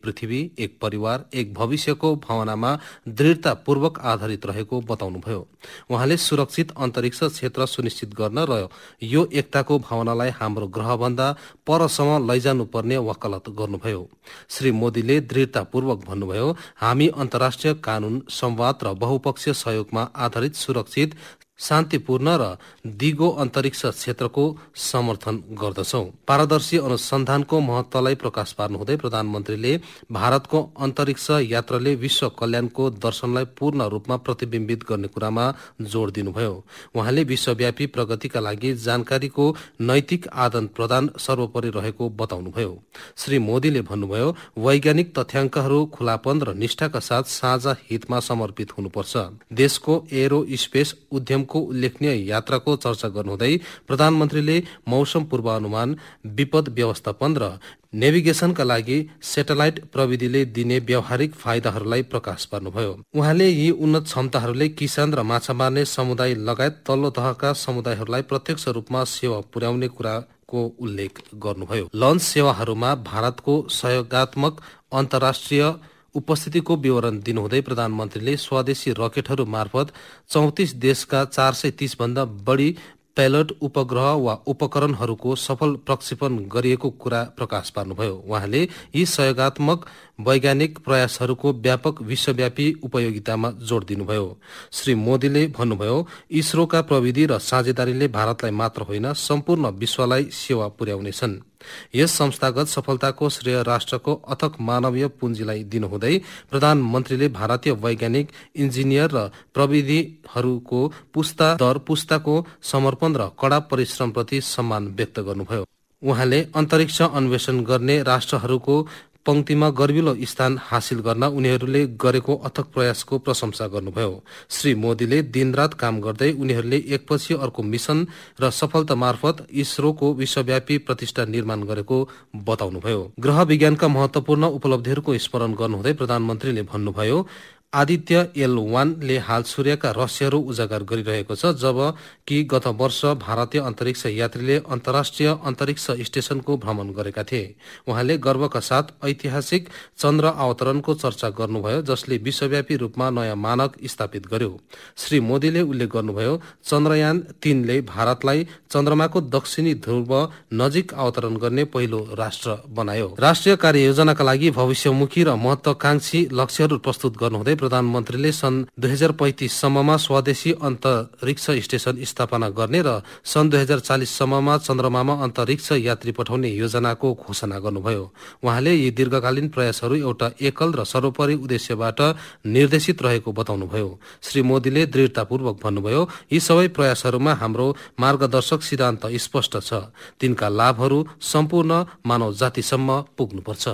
पृथ्वी, एक परिवार, एक भविष्यको भावनामा दृढतापूर्वक आधारित रहेको बताउनुभयो। उहाँले सुरक्षित अन्तरिक्ष क्षेत्र सुनिश्चित गर्न र यो एकताको भावनालाई हाम्रो ग्रहभन्दा परसम्म लैजानुपर्ने वकालत गर्नुभयो। श्री मोदीले दृढतापूर्वक भन्नुभयो, हामी अन्तर्राष्ट्रिय कानून, संवाद र बहुपक्षीय सहयोगमा आधारित सुरक्षित, शान्तिपूर्ण र दिगो अन्तरिक्ष क्षेत्रको समर्थन गर्दछौं। पारदर्शी अनुसन्धानको महत्वलाई प्रकाश पार्नुहुँदै प्रधानमन्त्रीले भारतको अन्तरिक्ष यात्राले विश्व कल्याणको दर्शनलाई पूर्ण रूपमा प्रतिबिम्बित गर्ने कुरामा जोड़ दिनुभयो। उहाँले विश्वव्यापी प्रगतिका लागि जानकारीको नैतिक आदान प्रदान सर्वोपरि रहेको बताउनुभयो। श्री मोदीले भन्नुभयो, वैज्ञानिक तथ्याङ्कहरू खुलापन र निष्ठाका साथ साझा हितमा समर्पित हुनुपर्छ। देशको एरो स्पेस उद्यम को उल्लेखनीय यात्राको चर्चा गर्नुहुँदै प्रधानमन्त्रीले मौसम पूर्वानुमान, विपद व्यवस्थापन र नेभिगेसनका लागि सेटेलाइट प्रविधिले दिने व्यावहारिक फाइदाहरूलाई प्रकाश पार्नुभयो। उहाँले यी उन्नत क्षमताहरूले किसान र माछा मार्ने समुदाय लगायत तल्लो तहका समुदायहरूलाई प्रत्यक्ष रूपमा सेवा पुर्याउने कुराको उल्लेख गर्नुभयो। लन्च सेवाहरूमा भारतको सहयोगात्मक अन्तर्राष्ट्रिय उपस्थितिको विवरण दिनुहुँदै प्रधानमन्त्रीले स्वदेशी रकेटहरू मार्फत 34 देशका 430 भन्दा बढी पेलोड उपग्रह वा उपकरणहरूको सफल प्रक्षेपण गरिएको कुरा प्रकाश पार्नुभयो। उहाँले यी सहयोगात्मक वैज्ञानिक प्रयासहरूको व्यापक विश्वव्यापी उपयोगितामा जोड़ दिनुभयो। श्री मोदीले भन्नुभयो, इसरोका प्रविधि र साझेदारीले भारतलाई मात्र होइन सम्पूर्ण विश्वलाई सेवा पुर्याउनेछन्। यस संस्थागत सफलताको श्रेय राष्ट्रको अथक मानवीय पुँजीलाई दिनुहुँदै प्रधानमन्त्रीले भारतीय वैज्ञानिक, इन्जिनियर र प्रविधिहरूको पुस्ता दर पुस्ताको समर्पण र कड़ा परिश्रमप्रति सम्मान व्यक्त गर्नुभयो। उहाँले अन्तरिक्ष अन्वेषण गर्ने राष्ट्रहरूको पंक्तिमा गर्विलो स्थान हासिल गर्न उनीहरूले गरेको अथक प्रयासको प्रशंसा गर्नुभयो। श्री मोदीले दिनरात काम गर्दै उनीहरूले एकपछि अर्को मिशन र सफलता मार्फत इसरोको विश्वव्यापी प्रतिष्ठा निर्माण गरेको बताउनुभयो। ग्रह विज्ञानका महत्वपूर्ण उपलब्धिहरूको स्मरण गर्नुहुँदै प्रधानमन्त्रीले भन्नुभयो, आदित्य L1 ले हाल सूर्यका रहस्यहरू उजागर गरिरहेको छ, जबकि गत वर्ष भारतीय अन्तरिक्ष यात्रीले अन्तर्राष्ट्रिय अन्तरिक्ष स्टेशनको भ्रमण गरेका थिए। उहाँले गर्वका साथ ऐतिहासिक चन्द्र अवतरणको चर्चा गर्नुभयो, जसले विश्वव्यापी रूपमा नयाँ मानक स्थापित गर्यो। श्री मोदीले उल्लेख गर्नुभयो, चन्द्रयान 3 ले भारतलाई चन्द्रमाको दक्षिणी ध्रुव नजिक अवतरण गर्ने पहिलो राष्ट्र बनायो। राष्ट्रिय कार्ययोजनाका लागि भविष्यमुखी र महत्वाकांक्षी लक्ष्यहरू प्रस्तुत गर्नुहुँदै प्रधानमन्त्रीले सन् 2035 सम्ममा स्वदेशी अन्तरिक्ष स्टेशन स्थापना गर्ने र सन् 2040 सम्ममा चन्द्रमामा अन्तरिक्ष यात्री पठाउने योजनाको घोषणा गर्नुभयो। उहाँले यी दीर्घकालीन प्रयासहरू एउटा एकल र सर्वोपरि उद्देश्यबाट निर्देशित रहेको बताउनुभयो। श्री मोदीले दृढतापूर्वक भन्नुभयो, यी सबै प्रयासहरूमा हाम्रो मार्गदर्शक सिद्धान्त स्पष्ट छ, तिनका लाभहरू सम्पूर्ण मानव जातिसम्म पुग्नुपर्छ।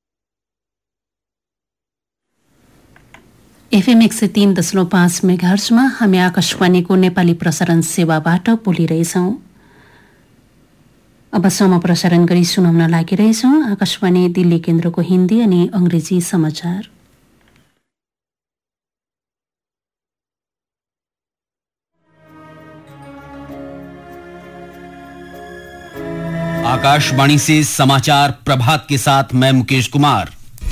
FM 103.5 मेगाहर्जमा हामी आकाशवाणीको नेपाली प्रसारण सेवाबाट बोलिरहेछौं। अब समय प्रसारण गरी सुनाउन लागिरहेछौं आकाशवाणी दिल्ली केन्द्रको हिन्दी अनि अंग्रेजी समाचार। आकाशवाणी से समाचार प्रभात के साथ मैं मुकेश कुमार।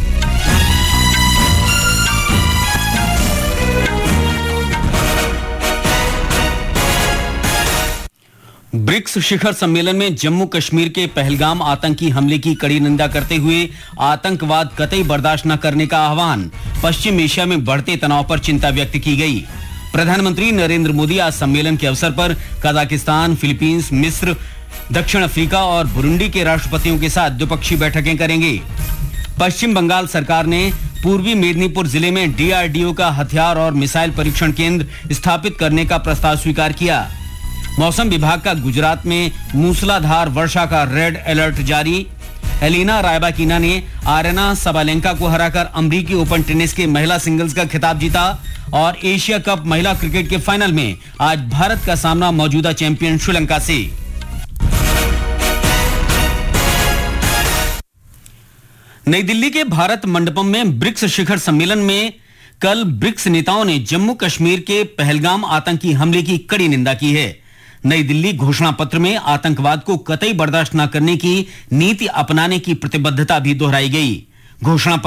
ब्रिक्स शिखर सम्मेलन में जम्मू कश्मीर के पहलगाम आतंकी हमले की कड़ी निंदा करते हुए आतंकवाद कतई बर्दाश्त न करने का आह्वान। पश्चिम एशिया में बढ़ते तनाव पर चिंता व्यक्त की गई। प्रधानमंत्री नरेंद्र मोदी आज सम्मेलन के अवसर पर कजाकिस्तान, फिलीपींस, मिस्र, दक्षिण अफ्रीका और बुरुंडी के राष्ट्रपतियों के साथ द्विपक्षीय बैठकें करेंगे। पश्चिम बंगाल सरकार ने पूर्वी मेदिनीपुर जिले में DRDO का हथियार और मिसाइल परीक्षण केंद्र स्थापित करने का प्रस्ताव स्वीकार किया। मौसम विभाग का गुजरात में मूसलाधार वर्षा का रेड अलर्ट जारी। एलिना रायबाकिना ने आरेना सबालेंका को हराकर अमरीकी ओपन टेनिस के महिला सिंगल्स का खिताब जीता। और एशिया कप महिला क्रिकेट के फाइनल में आज भारत का सामना मौजूदा चैंपियन श्रीलंका से। नई दिल्ली के भारत मंडपम में ब्रिक्स शिखर सम्मेलन में कल ब्रिक्स नेताओं ने जम्मू कश्मीर के पहलगाम आतंकी हमले की कड़ी निंदा की है। नई दिल्ली घोषणा पत्र में आतंकवाद को कतई बर्दाश्त न करने की नीति अपनाने की प्रतिबद्धता भी दोहराई गई। घोषणा